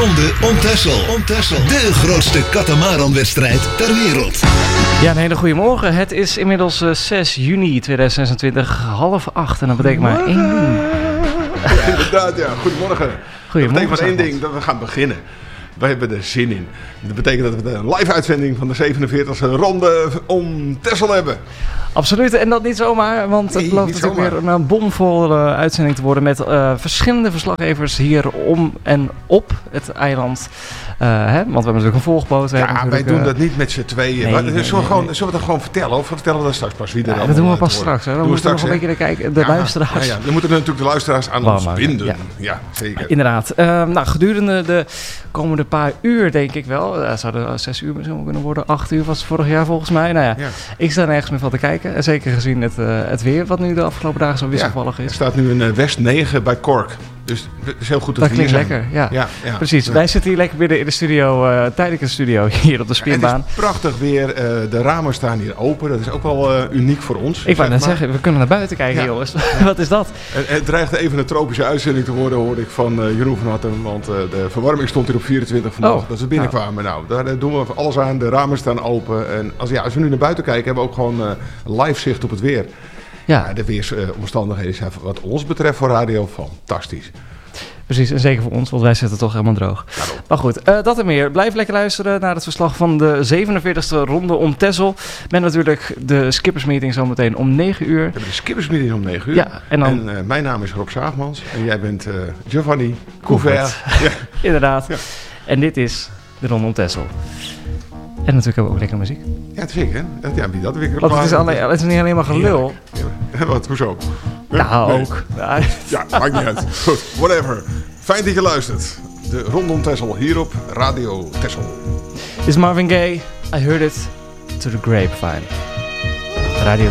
Ronde om Texel. De grootste katamaranwedstrijd ter wereld. Ja, een hele goede morgen. Het is inmiddels 6 juni 2026, 7:30. En dat betekent maar één ding. Ja, inderdaad, ja. Goedemorgen. Dat betekent maar één ding, dat we gaan beginnen. Wij hebben er zin in. Dat betekent dat we een live uitzending van de 47e Ronde om Texel hebben. Absoluut, en dat niet zomaar, want het belooft natuurlijk weer een bomvolle uitzending te worden met verschillende verslaggevers hier om en op het eiland. Want we hebben natuurlijk een volgboot. Ja, wij doen dat niet met z'n tweeën. Zullen we dat gewoon vertellen? Of vertellen we dat straks pas? Wie dat doen we pas straks. Hè? Dan moeten we nog een beetje kijken. De luisteraars. Ja, dan moeten natuurlijk de luisteraars aan ons binden. Ja, zeker. Inderdaad. Gedurende de komende paar uur denk ik wel. Het zouden 6 uur misschien kunnen worden. 8 uur was het vorig jaar volgens mij. Nou ja, ik sta nergens meer van te kijken. Zeker gezien het weer wat nu de afgelopen dagen zo wisselvallig is. Er staat nu een West 9 bij Kork. Dus het is heel goed dat klinkt lekker, ja. Precies. Ja. Wij zitten hier lekker binnen in de studio, tijdelijk de studio hier op de spinbaan. Het is prachtig weer. De ramen staan hier open. Dat is ook wel uniek voor ons. Ik wou net zeggen, we kunnen naar buiten kijken, jongens. Wat is dat? Het dreigt even een tropische uitzending te worden, hoorde ik van Jeroen van Hattem. Want de verwarming stond hier op 24 vandaag, dat we binnenkwamen. Nou, daar doen we alles aan. De ramen staan open. En als we nu naar buiten kijken, hebben we ook gewoon live zicht op het weer. Ja, de weersomstandigheden zijn wat ons betreft voor radio fantastisch. Precies, en zeker voor ons, want wij zitten toch helemaal droog. Daarom. Maar goed, dat en meer. Blijf lekker luisteren naar het verslag van de 47e Ronde om Texel. Met natuurlijk de skippersmeeting zometeen om 9 uur. We hebben de skippersmeeting om 9 uur. Ja, en mijn naam is Rob Zaagmans en jij bent Giovanni Couvert. Ja. Inderdaad. Ja. En dit is de Ronde om Texel. En natuurlijk hebben we ook lekker muziek. Ja, het is ik, hè? Ja, wie dat weer. Want het is niet alleen maar gelul. Ja, wat, hoezo? Nou, ook. Ja, maakt niet uit. Goed, whatever. Fijn dat je luistert. De Ronde om Texel hier op Radio Texel. Is Marvin Gaye. I heard it to the grapevine.